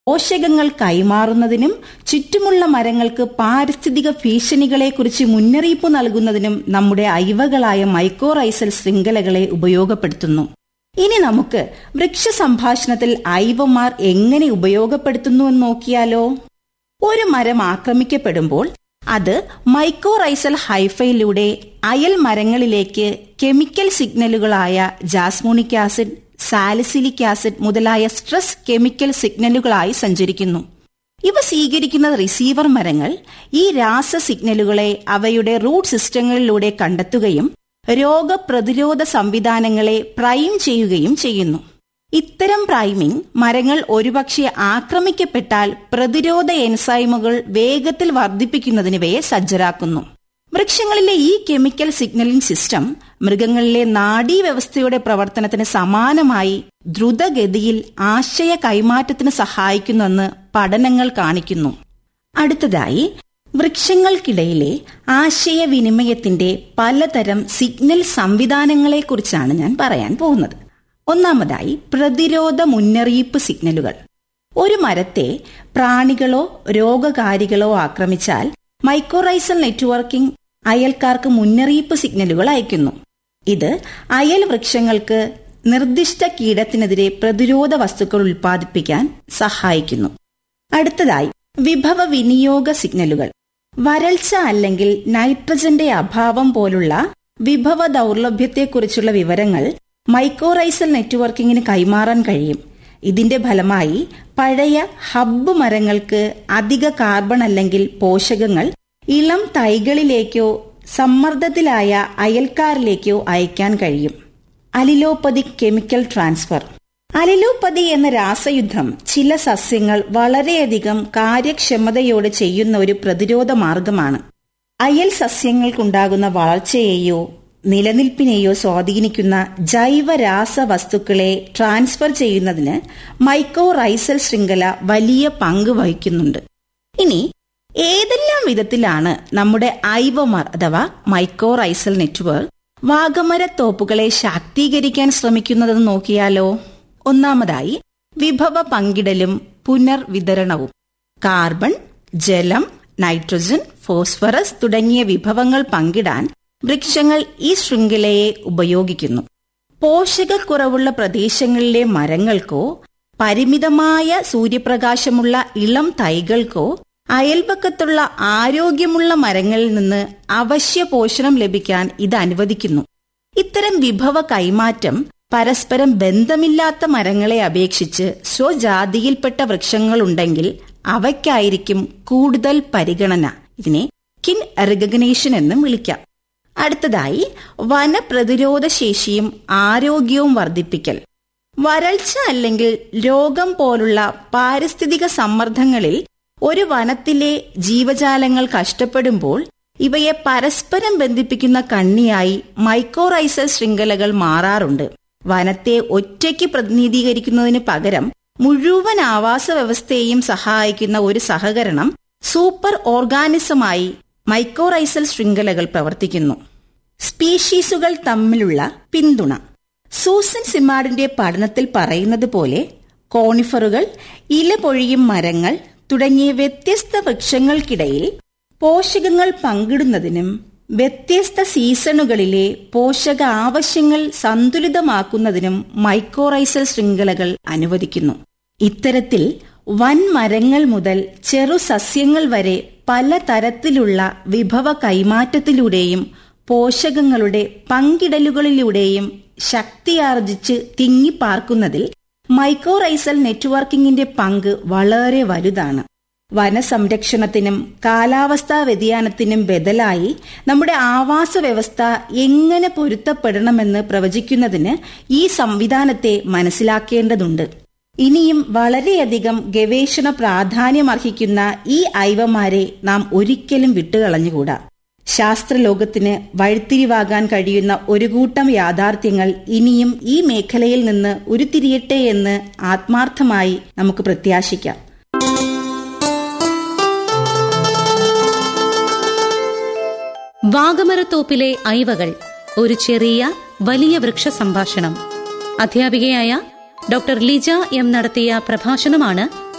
പോഷകങ്ങൾ കൈമാറുന്നതിനും ചുറ്റുമുള്ള മരങ്ങൾക്ക് പാരിസ്ഥിതിക ഭീഷണികളെക്കുറിച്ച് മുന്നറിയിപ്പ് നൽകുന്നതിനും നമ്മുടെ ഐവകളായ മൈക്കോറൈസൽ ശൃംഖലകളെ ഉപയോഗപ്പെടുത്തുന്നു. ഇനി നമുക്ക് വൃക്ഷ സംഭാഷണത്തിൽ ഐവമാർ എങ്ങനെ ഉപയോഗപ്പെടുത്തുന്നുവെന്ന് നോക്കിയാലോ. ഒരു മരം ആക്രമിക്കപ്പെടുമ്പോൾ അത് മൈക്കോറൈസൽ ഹൈഫയിലൂടെ അയൽ മരങ്ങളിലേക്ക് chemical സിഗ്നലുകളായ jasmonic acid, salicylic acid മുതലായ സ്ട്രെസ് കെമിക്കൽ സിഗ്നലുകളായി സഞ്ചരിക്കുന്നു. ഇവ സ്വീകരിക്കുന്ന റിസീവർ മരങ്ങൾ ഈ രാസ സിഗ്നലുകളെ അവയുടെ റൂട്ട് സിസ്റ്റങ്ങളിലൂടെ കണ്ടെത്തുകയും രോഗപ്രതിരോധ സംവിധാനങ്ങളെ പ്രൈം ചെയ്യുകയും ചെയ്യുന്നു. ഇത്തരം പ്രൈമിംഗ് മരങ്ങൾ ഒരുപക്ഷെ ആക്രമിക്കപ്പെട്ടാൽ പ്രതിരോധ എൻസൈമുകൾ വേഗത്തിൽ വർദ്ധിപ്പിക്കുന്നതിന് ഇവയെ സജ്ജരാക്കുന്നു. വൃക്ഷങ്ങളിലെ ഈ കെമിക്കൽ സിഗ്നലിംഗ് സിസ്റ്റം മൃഗങ്ങളിലെ നാഡീവ്യവസ്ഥയുടെ പ്രവർത്തനത്തിന് സമാനമായി ദ്രുതഗതിയിൽ ആശയ കൈമാറ്റത്തിന് സഹായിക്കുന്നുവെന്ന് പഠനങ്ങൾ കാണിക്കുന്നു. അടുത്തതായി വൃക്ഷങ്ങൾക്കിടയിലെ ആശയവിനിമയത്തിന്റെ പലതരം സിഗ്നൽ സംവിധാനങ്ങളെക്കുറിച്ചാണ് ഞാൻ പറയാൻ പോകുന്നത്. ഒന്നാമതായി പ്രതിരോധ മുന്നറിയിപ്പ് സിഗ്നലുകൾ. ഒരു മരത്തെ പ്രാണികളോ രോഗകാരികളോ ആക്രമിച്ചാൽ മൈക്കോറൈസൽ നെറ്റ്വർക്കിംഗ് അയൽക്കാർക്ക് മുന്നറിയിപ്പ് സിഗ്നലുകൾ അയക്കുന്നു. ഇത് അയൽ വൃക്ഷങ്ങൾക്ക് നിർദ്ദിഷ്ട കീടത്തിനെതിരെ പ്രതിരോധ വസ്തുക്കൾ ഉൽപ്പാദിപ്പിക്കാൻ സഹായിക്കുന്നു. അടുത്തതായി വിഭവ വിനിയോഗ സിഗ്നലുകൾ. വരൾച്ച അല്ലെങ്കിൽ നൈട്രജന്റെ അഭാവം പോലുള്ള വിഭവ ദൗർലഭ്യത്തെക്കുറിച്ചുള്ള വിവരങ്ങൾ മൈക്കോറൈസൽ നെറ്റ്വർക്കിംഗിന് കൈമാറാൻ കഴിയും. ഇതിന്റെ ഫലമായി പഴയ ഹബ്ബ് മരങ്ങൾക്ക് അധിക കാർബൺ അല്ലെങ്കിൽ പോഷകങ്ങൾ ഇളം തൈകളിലേക്കോ സമ്മർദ്ദത്തിലായ അയൽക്കാരിലേക്കോ അയക്കാൻ കഴിയും. അലിലോപ്പതിക് കെമിക്കൽ ട്രാൻസ്ഫർ. അലിലോപ്പതി എന്ന രാസയുദ്ധം ചില സസ്യങ്ങൾ വളരെയധികം കാര്യക്ഷമതയോടെ ചെയ്യുന്ന ഒരു പ്രതിരോധ മാർഗമാണ്. അയൽ സസ്യങ്ങൾക്കുണ്ടാകുന്ന വളർച്ചയെയോ നിലനിൽപ്പിനെയോ സ്വാധീനിക്കുന്ന ജൈവ രാസവസ്തുക്കളെ ട്രാൻസ്ഫർ ചെയ്യുന്നതിന് മൈക്കോറൈസൽ ശൃംഖല വലിയ പങ്ക് വഹിക്കുന്നുണ്ട്. ഇനി ഏതെല്ലാം വിധത്തിലാണ് നമ്മുടെ ഐവമാർ അഥവാ മൈക്കോറൈസൽ നെറ്റ്വർക്ക് വാഗമരത്തോപ്പുകളെ ശാക്തീകരിക്കാൻ ശ്രമിക്കുന്നതെന്ന് നോക്കിയാലോ. ഒന്നാമതായി വിഭവ പങ്കിടലും പുനർവിതരണവും. കാർബൺ, ജലം, നൈട്രജൻ, ഫോസ്ഫറസ് തുടങ്ങിയ വിഭവങ്ങൾ പങ്കിടാൻ വൃക്ഷങ്ങൾ ഈ ശൃംഖലയെ ഉപയോഗിക്കുന്നു. പോഷകക്കുറവുള്ള പ്രദേശങ്ങളിലെ മരങ്ങൾക്കോ പരിമിതമായ സൂര്യപ്രകാശമുള്ള ഇളം തൈകൾക്കോ അയൽപക്കത്തുള്ള ആരോഗ്യമുള്ള മരങ്ങളിൽ നിന്ന് അവശ്യ പോഷണം ലഭിക്കാൻ ഇത് അനുവദിക്കുന്നു. ഇത്തരം വിഭവ കൈമാറ്റം പരസ്പരം ബന്ധമില്ലാത്ത മരങ്ങളെ അപേക്ഷിച്ച് സ്വജാതിയിൽപ്പെട്ട വൃക്ഷങ്ങളുണ്ടെങ്കിൽ അവയ്ക്കായിരിക്കും കൂടുതൽ പരിഗണന. ഇതിനെ കിൻ റിക്കഗ്നേഷൻ എന്നും വിളിക്കാം. അടുത്തതായി വനപ്രതിരോധ ശേഷിയും ആരോഗ്യവും വർദ്ധിപ്പിക്കൽ. വരൾച്ച അല്ലെങ്കിൽ രോഗം പോലുള്ള പാരിസ്ഥിതിക സമ്മർദ്ദങ്ങളിൽ ഒരു വനത്തിലെ ജീവജാലങ്ങൾ കഷ്ടപ്പെടുമ്പോൾ ഇവയെ പരസ്പരം ബന്ധിപ്പിക്കുന്ന കണ്ണിയായി മൈക്കോറൈസൽ ശൃംഖലകൾ മാറാറുണ്ട്. വനത്തെ ഒറ്റയ്ക്ക് പ്രതിനിധീകരിക്കുന്നതിന് പകരം മുഴുവൻ ആവാസ വ്യവസ്ഥയെയും സഹായിക്കുന്ന ഒരു സഹകരണം സൂപ്പർ ഓർഗാനിസമായി മൈക്കോറൈസൽ ശൃംഖലകൾ പ്രവർത്തിക്കുന്നു. സ്പീഷീസുകൾ തമ്മിലുള്ള പിന്തുണ. സൂസൻ സിമാഡിന്റെ പഠനത്തിൽ പറയുന്നത് പോലെ കോണിഫറുകൾ, ഇലപൊഴിയും മരങ്ങൾ തുടങ്ങിയ വ്യത്യസ്ത വൃക്ഷങ്ങൾക്കിടയിൽ പോഷകങ്ങൾ പങ്കിടുന്നതിനും വ്യത്യസ്ത സീസണുകളിലെ പോഷക ആവശ്യങ്ങൾ സന്തുലിതമാക്കുന്നതിനും മൈക്കോറൈസൽ ശൃംഖലകൾ അനുവദിക്കുന്നു. ഇത്തരത്തിൽ വൻമരങ്ങൾ മുതൽ ചെറു സസ്യങ്ങൾ വരെ പലതരത്തിലുള്ള വിഭവ കൈമാറ്റത്തിലൂടെയും പോഷകങ്ങളുടെ പങ്കിടലുകളിലൂടെയും ശക്തിയാർജിച്ച് തിങ്ങിപ്പാർക്കുന്നതിൽ മൈക്കോറൈസൽ നെറ്റ്വർക്കിംഗിന്റെ പങ്ക് വളരെ വലുതാണ്. വനസംരക്ഷണത്തിനും കാലാവസ്ഥാ വ്യതിയാനത്തിനും ബദലായി നമ്മുടെ ആവാസ വ്യവസ്ഥ എങ്ങനെ പൊരുത്തപ്പെടണമെന്ന് പ്രവചിക്കുന്നതിന് ഈ സംവിധാനത്തെ മനസ്സിലാക്കേണ്ടതുണ്ട്. ഇനിയും വളരെയധികം ഗവേഷണ പ്രാധാന്യമർഹിക്കുന്ന ഈ ഐവമാരെ നാം ഒരിക്കലും വിട്ടുകളഞ്ഞുകൂടാ. ശാസ്ത്രലോകത്തിന് വഴിത്തിരിവാകാൻ കഴിയുന്ന ഒരു കൂട്ടം യാഥാർത്ഥ്യങ്ങൾ ഇനിയും ഈ മേഖലയിൽ നിന്ന് ഉരുത്തിരിയട്ടെ എന്ന് ആത്മാർത്ഥമായി നമുക്ക് പ്രത്യാശിക്കാം. വാഗമരത്തോപ്പിലെ ഐവകൾ, ഒരു ചെറിയ വലിയ വൃക്ഷ സംഭാഷണം. അധ്യാപികയായ ഡോക്ടർ ലിജ എം നടത്തിയ പ്രഭാഷണമാണ്